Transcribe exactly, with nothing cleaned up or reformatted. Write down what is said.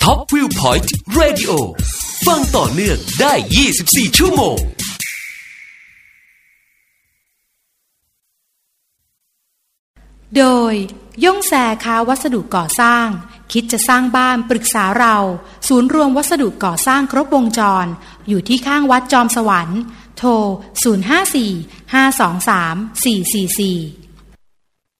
Top View Point Radio ฟังต่อเนื่องได้ยี่สิบสี่ชั่วโมงโดยย่งแซค้าวัสดุก่อสร้างคิดจะสร้างบ้านปรึกษาเราศูนย์รวมวัสดุก่อสร้างครบวงจรอยู่ที่ข้างวัดจอมสวรรค์โทรศูนย์ ห้า สี่ ห้า สอง สาม สี่ สี่ สี่